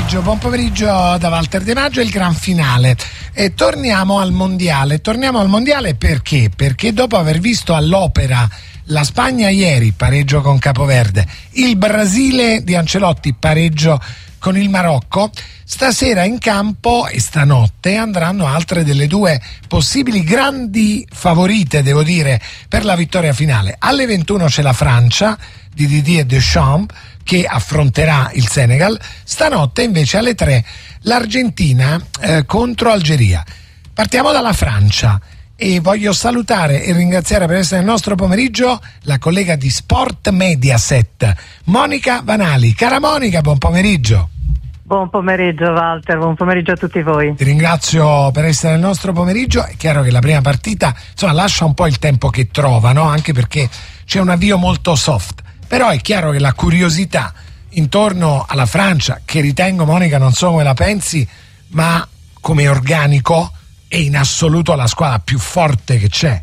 buon pomeriggio da Walter De Maggio, il gran finale. E torniamo al mondiale perché? Perché dopo aver visto all'Opera la Spagna ieri, pareggio con Capoverde, il Brasile di Ancelotti, pareggio con il Marocco, stasera in campo e stanotte andranno altre delle due possibili grandi favorite, devo dire, per la vittoria finale. Alle 21 c'è la Francia di Didier Deschamps che affronterà il Senegal, stanotte invece alle 3 l'Argentina contro Algeria. Partiamo dalla Francia e voglio salutare e ringraziare per essere nel nostro pomeriggio la collega di Sport Mediaset, Monica Vanali. Cara Monica, buon pomeriggio. Buon pomeriggio Walter, buon pomeriggio a tutti voi. Ti ringrazio per essere nel nostro pomeriggio. È chiaro che la prima partita lascia un po' il tempo che trova, no? Anche perché c'è un avvio molto soft, però è chiaro che la curiosità intorno alla Francia, che ritengo, Monica, non so come la pensi, ma come organico è in assoluto la squadra più forte che c'è.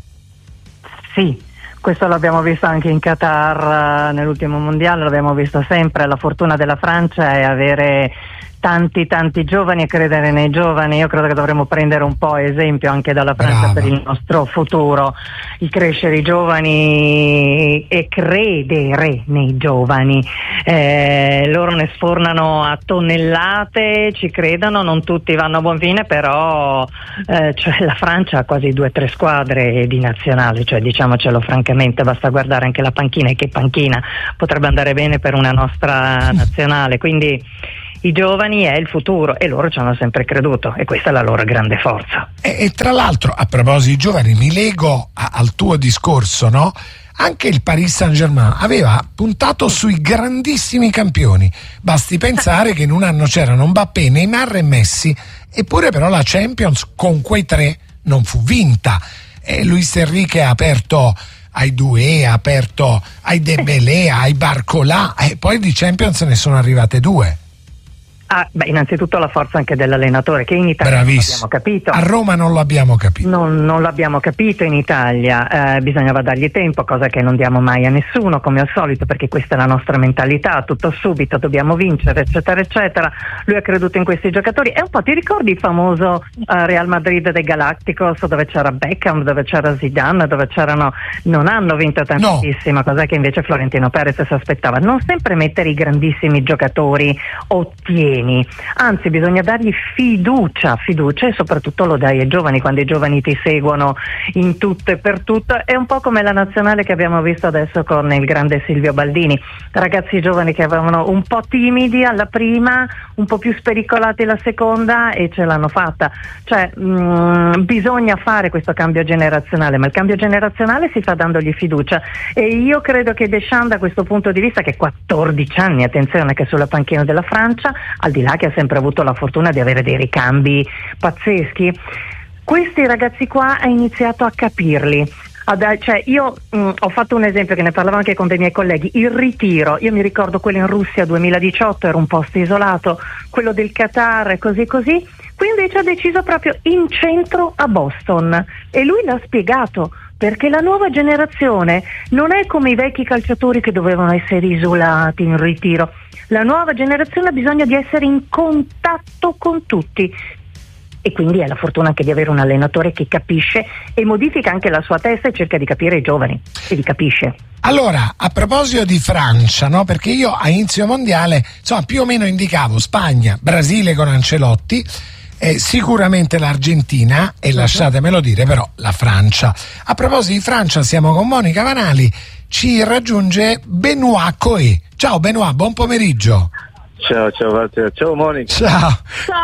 Sì, questo l'abbiamo visto anche in Qatar nell'ultimo mondiale, l'abbiamo visto sempre. La fortuna della Francia è avere tanti giovani e credere nei giovani. Io credo che dovremmo prendere un po' esempio anche dalla Francia. Brava. Per il nostro futuro, il crescere i giovani e credere nei giovani. Loro ne sfornano a tonnellate, ci credono, non tutti vanno a buon fine, però la Francia ha quasi 2 o 3 squadre di nazionali, cioè diciamocelo francamente, basta guardare anche la panchina, e che panchina potrebbe andare bene per una nostra nazionale, quindi i giovani è il futuro e loro ci hanno sempre creduto e questa è la loro grande forza. E tra l'altro, a proposito di giovani, mi lego al tuo discorso, no? Anche il Paris Saint-Germain aveva puntato sui grandissimi campioni. Basti pensare che in un anno c'erano Mbappé, Neymar e Messi, eppure però la Champions con quei 3 non fu vinta. Luis Enrique ha aperto ai Doué, ha aperto ai Dembélé, ai Barcola, e poi di Champions ne sono arrivate 2. Innanzitutto la forza anche dell'allenatore, che in Italia non l'abbiamo capito. A Roma non l'abbiamo capito. Non l'abbiamo capito in Italia, bisognava dargli tempo, cosa che non diamo mai a nessuno, come al solito, perché questa è la nostra mentalità, tutto subito, dobbiamo vincere, eccetera, eccetera. Lui ha creduto in questi giocatori. E un po' ti ricordi il famoso Real Madrid dei Galacticos, dove c'era Beckham, dove c'era Zidane, dove c'erano... Non hanno vinto tantissimo, cosa che invece Florentino Perez si aspettava. Non sempre mettere i grandissimi giocatori ottieni, anzi bisogna dargli fiducia e soprattutto lo dai ai giovani, quando i giovani ti seguono in tutto e per tutto. È un po' come la nazionale che abbiamo visto adesso con il grande Silvio Baldini, ragazzi giovani che avevano un po' timidi alla prima, un po' più spericolati la seconda e ce l'hanno fatta. Cioè bisogna fare questo cambio generazionale, ma il cambio generazionale si fa dandogli fiducia, e io credo che Deschamps, da questo punto di vista, che 14 anni, attenzione, che sulla panchina della Francia, al di là che ha sempre avuto la fortuna di avere dei ricambi pazzeschi, questi ragazzi qua ha iniziato a capirli. Io ho fatto un esempio che ne parlavo anche con dei miei colleghi: il ritiro. Io mi ricordo quello in Russia 2018, era un posto isolato, quello del Qatar, così. Qui invece ha deciso proprio in centro a Boston, e lui l'ha spiegato, perché la nuova generazione non è come i vecchi calciatori che dovevano essere isolati in ritiro. La nuova generazione ha bisogno di essere in contatto con tutti, e quindi è la fortuna anche di avere un allenatore che capisce e modifica anche la sua testa e cerca di capire i giovani, e li capisce. Allora, a proposito di Francia, no? Perché io a inizio mondiale più o meno indicavo Spagna, Brasile con Ancelotti, sicuramente l'Argentina e lasciatemelo dire però la Francia. A proposito di Francia, siamo con Monica Vanali, ci raggiunge Benoît Coé. Ciao Benoît, buon pomeriggio. Ciao Walter, ciao Monica. Ciao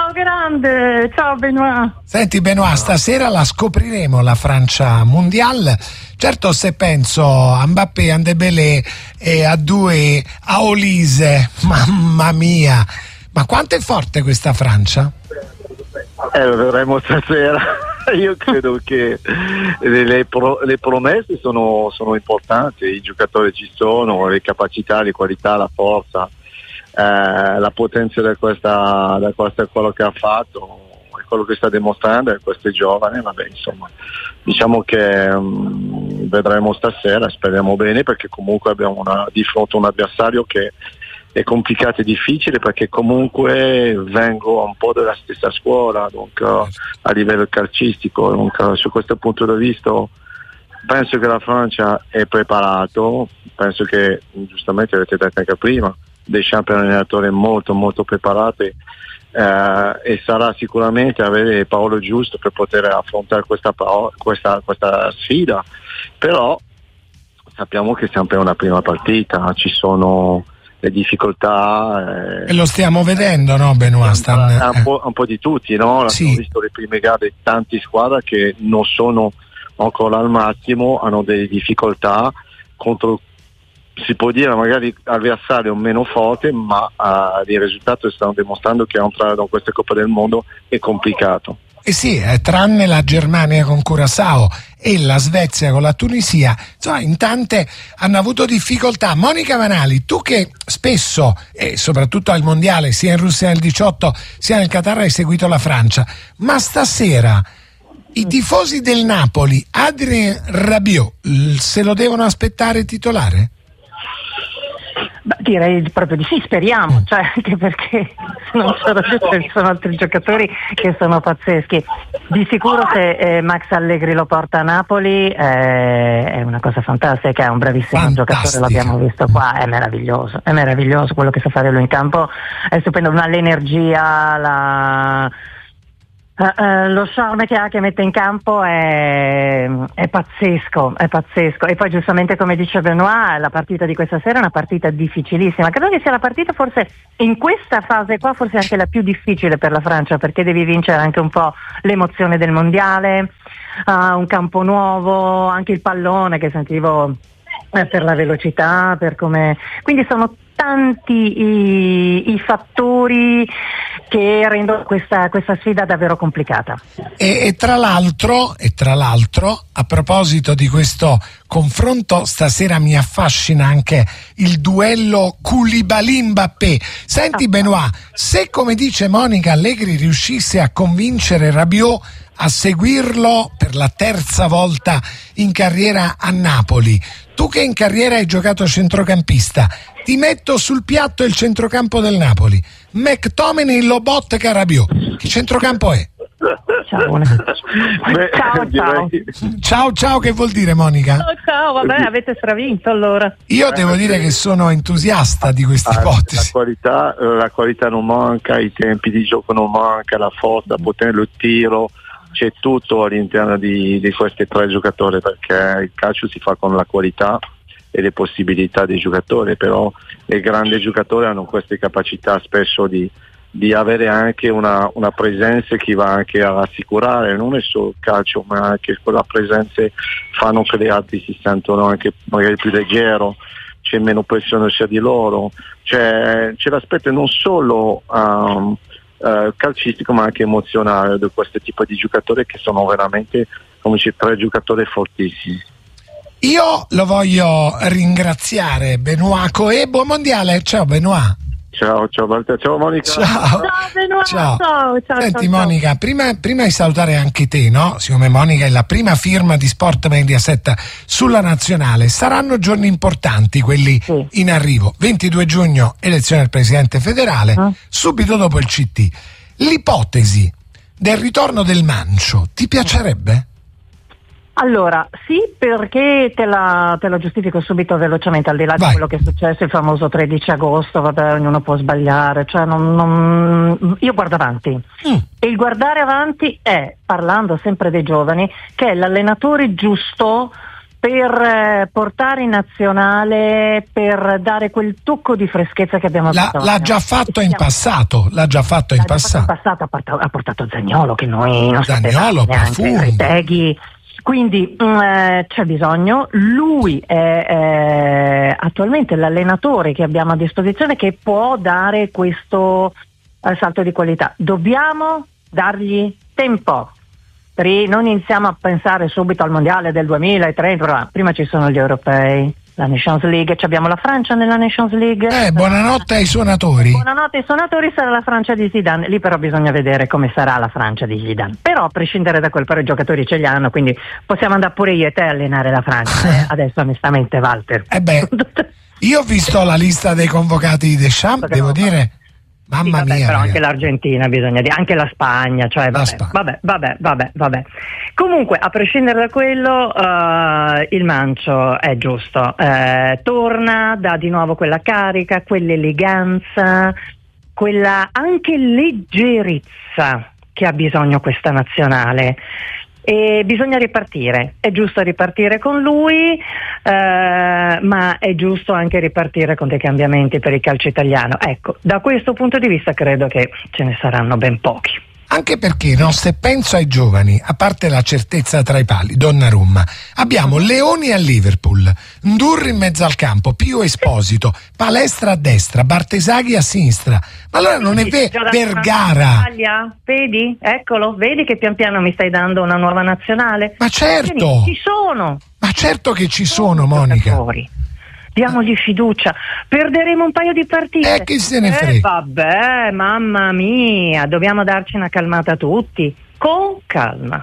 grande, ciao Benoît. Senti Benoît, stasera la scopriremo la Francia mondiale. Certo, se penso a Mbappé, a Dembélé, a Doué, a Olise, mamma mia, ma quanto è forte questa Francia? Lo vedremo stasera. Io credo che le promesse sono importanti, i giocatori ci sono, le capacità, le qualità, la forza, la potenza da quello che ha fatto, e quello che sta dimostrando, e questo è giovane. Diciamo che vedremo stasera, speriamo bene, perché comunque abbiamo di fronte un avversario che è complicato e difficile, perché comunque vengo un po' dalla stessa scuola, a livello calcistico, su questo punto di vista penso che la Francia è preparato, penso che giustamente avete detto anche prima, Deschamps è un allenatore molto molto preparato, e sarà sicuramente avere il parolo giusto per poter affrontare questa sfida, però sappiamo che è sempre una prima partita, ci sono le difficoltà, e lo stiamo vedendo, no Benoît? Un po' di tutti, no? Sì. Abbiamo visto le prime gare di tante squadre che non sono ancora al massimo, hanno delle difficoltà contro, si può dire, magari avversario meno forte, ma i risultati stanno dimostrando che entrare da questa Coppa del Mondo è complicato. Eh sì, tranne la Germania con Curaçao e la Svezia con la Tunisia, insomma, in tante hanno avuto difficoltà. Monica Manali, tu che spesso, e soprattutto al Mondiale, sia in Russia nel 18 sia nel Qatar, hai seguito la Francia, ma stasera i tifosi del Napoli, Adrien Rabiot, se lo devono aspettare titolare? Direi proprio di sì, speriamo, cioè, anche perché non ci sono altri giocatori che sono pazzeschi. Di sicuro se Max Allegri lo porta a Napoli è una cosa fantastica, è un bravissimo giocatore, l'abbiamo visto qua, è meraviglioso quello che sa fare lui in campo, è stupendo, l'energia, lo charme che ha, che mette in campo è pazzesco, e poi giustamente come dice Benoît, la partita di questa sera è una partita difficilissima, credo che sia la partita forse in questa fase qua forse anche la più difficile per la Francia, perché devi vincere anche un po' l'emozione del mondiale, un campo nuovo, anche il pallone che sentivo per la velocità, per come, quindi sono tanti i fattori che rendono questa sfida davvero complicata. E tra l'altro, a proposito di questo confronto, stasera mi affascina anche il duello Koulibaly-Mbappé. Senti Benoît, se come dice Monica Allegri riuscisse a convincere Rabiot a seguirlo per la terza volta in carriera a Napoli, tu che in carriera hai giocato centrocampista, ti metto sul piatto il centrocampo del Napoli, McTominay, Lobotka, Rabiot. Che centrocampo è? Ciao, che vuol dire Monica? Ciao, vabbè, avete stravinto allora. Io devo dire che sono entusiasta di questa ipotesi. La qualità non manca, i tempi di gioco non manca, la forza, il tiro, c'è tutto all'interno di questi tre giocatori, perché il calcio si fa con la qualità e le possibilità dei giocatori, però i grandi giocatori hanno queste capacità spesso di avere anche una presenza che va anche a rassicurare, non è solo il calcio, ma anche quella presenza fanno che gli altri si sentono anche magari più leggero, c'è meno pressione sia di loro, c'è l'aspetto non solo calcistico ma anche emozionale di questo tipo di giocatori, che sono veramente, come dice, tre giocatori fortissimi. Io lo voglio ringraziare, Benoît Coé, buon mondiale. Ciao Benoît. Ciao Walter, ciao Monica. Ciao Benoît, ciao. Senti Monica, prima di salutare anche te, no? Siccome Monica è la prima firma di Sport Mediaset sulla nazionale, saranno giorni importanti quelli in arrivo. 22 giugno elezione del Presidente federale, subito dopo il CT. L'ipotesi del ritorno del Mancio ti piacerebbe? Allora, sì, perché te la giustifico subito velocemente, al di là di quello che è successo il famoso 13 agosto, vabbè, ognuno può sbagliare, cioè io guardo avanti. E il guardare avanti è, parlando sempre dei giovani, che è l'allenatore giusto per portare in nazionale, per dare quel tocco di freschezza che abbiamo avuto. L'ha già fatto in passato. Ha portato Zaniolo, che noi non sapevamo neanche, Retegui. Quindi c'è bisogno, lui è attualmente l'allenatore che abbiamo a disposizione che può dare questo salto di qualità. Dobbiamo dargli tempo, non iniziamo a pensare subito al mondiale del 2030, prima ci sono gli europei, la Nations League, abbiamo la Francia nella Nations League. Buonanotte ai suonatori. Buonanotte ai suonatori, sarà la Francia di Zidane, lì però bisogna vedere come sarà la Francia di Zidane. Però a prescindere da quel, però i giocatori ce li hanno, quindi possiamo andare pure io e te a allenare la Francia. Adesso onestamente Walter. Io ho visto la lista dei convocati di Deschamps, devo dire, mamma mia. Però anche l'Argentina bisogna dire, anche la Spagna, cioè vabbè. Comunque, a prescindere da quello, il Mancio è giusto, torna, dà di nuovo quella carica, quell'eleganza, quella anche leggerezza che ha bisogno questa nazionale. E bisogna ripartire, è giusto ripartire con lui, ma è giusto anche ripartire con dei cambiamenti per il calcio italiano. Ecco, da questo punto di vista credo che ce ne saranno ben pochi. Anche perché, no, se penso ai giovani, a parte la certezza tra i pali, Donnarumma, abbiamo Leoni a Liverpool, Ndur in mezzo al campo, Pio Esposito, Palestra a destra, Bartesaghi a sinistra. Ma allora non è Vergara. Vedi? Eccolo, vedi che pian piano mi stai dando una nuova nazionale? Ma certo! Ci sono! Ma certo che ci sono, Monica. Diamogli fiducia, perderemo un paio di partite. Chi se ne frega? Vabbè, mamma mia, dobbiamo darci una calmata tutti. Con calma.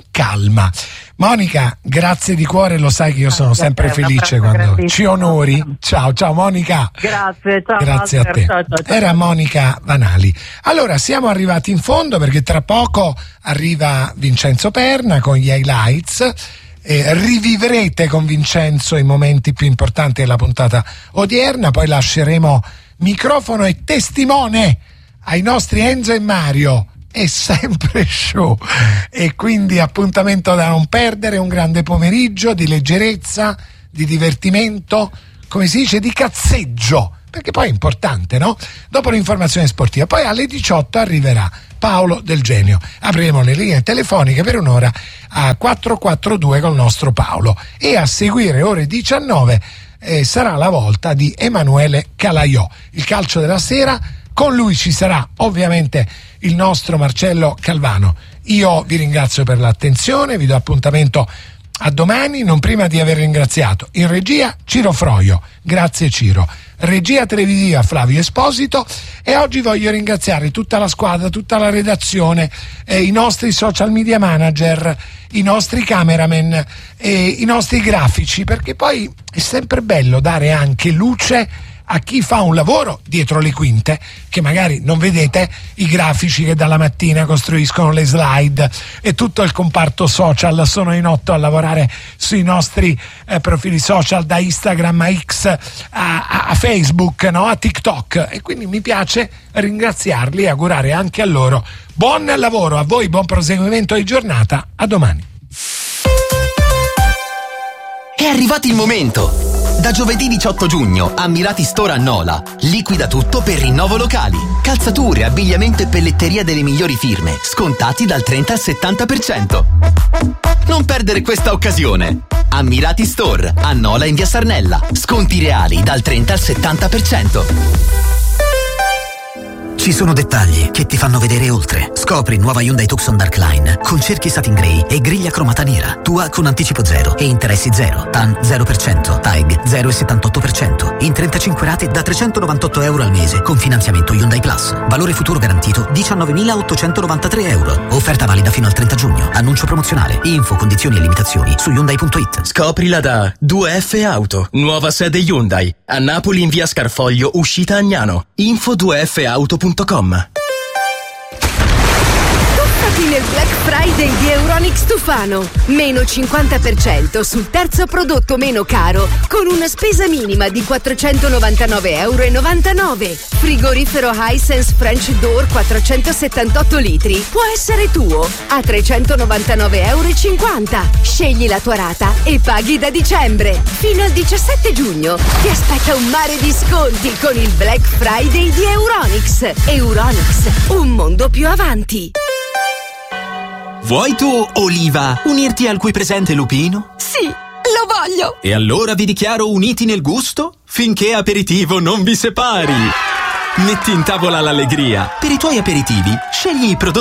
Monica, grazie di cuore, lo sai che io sono sempre felice quando ci onori. Ciao Monica. Grazie, ciao. Grazie a te. Ciao. Era Monica Vanali. Allora, siamo arrivati in fondo perché tra poco arriva Vincenzo Perna con gli highlights. Rivivrete con Vincenzo i momenti più importanti della puntata odierna, poi lasceremo microfono e testimone ai nostri Enzo e Mario. È sempre show e quindi appuntamento da non perdere, un grande pomeriggio di leggerezza, di divertimento, come si dice, di cazzeggio, perché poi è importante, no? Dopo l'informazione sportiva, poi alle 18 arriverà Paolo Del Genio. Apriremo le linee telefoniche per un'ora a 442 col nostro Paolo e a seguire ore 19 sarà la volta di Emanuele Calaiò. Il calcio della sera, con lui ci sarà ovviamente il nostro Marcello Calvano. Io vi ringrazio per l'attenzione, vi do appuntamento a domani, non prima di aver ringraziato in regia Ciro Froio, grazie Ciro, regia televisiva Flavio Esposito, e oggi voglio ringraziare tutta la squadra, tutta la redazione, i nostri social media manager, i nostri cameraman e i nostri grafici, perché poi è sempre bello dare anche luce a chi fa un lavoro dietro le quinte, che magari non vedete, i grafici che dalla mattina costruiscono le slide e tutto il comparto social sono in 8 a lavorare sui nostri profili social, da Instagram a X a Facebook, no? A TikTok, e quindi mi piace ringraziarli e augurare anche a loro buon lavoro. A voi buon proseguimento di giornata, a domani. È arrivato il momento! Da giovedì 18 giugno, Ammirati Store a Nola liquida tutto per rinnovo locali. Calzature, abbigliamento e pelletteria delle migliori firme, scontati dal 30 al 70%. Non perdere questa occasione. Ammirati Store a Nola in via Sarnella. Sconti reali dal 30 al 70%. Ci sono dettagli che ti fanno vedere oltre. Scopri nuova Hyundai Tucson Darkline con cerchi satin grey e griglia cromata nera. Tua con anticipo 0 e interessi 0. TAN 0%, TAEG 0,78%. In 35 rate da €398 al mese con finanziamento Hyundai Plus. Valore futuro garantito €19.893. Offerta valida fino al 30 giugno. Annuncio promozionale. Info, condizioni e limitazioni su Hyundai.it. Scoprila da 2F Auto. Nuova sede Hyundai. A Napoli in via Scarfoglio, uscita Agnano. Info 2fauto.com. Tuffati nel Black Friday di Euronics Tufano. Meno 50% sul terzo prodotto meno caro, con una spesa minima di €499,99. Frigorifero Hisense French Door 478 litri può essere tuo a €399,50. Scegli la tua rata e paghi da dicembre. Fino al 17 giugno ti aspetta un mare di sconti con il Black Friday di Euronics. Euronics, un mondo più avanti. Vuoi tu, Oliva, unirti al qui presente Lupino? Sì, lo voglio! E allora vi dichiaro uniti nel gusto finché aperitivo non vi separi. Metti in tavola l'allegria. Per i tuoi aperitivi, scegli i prodotti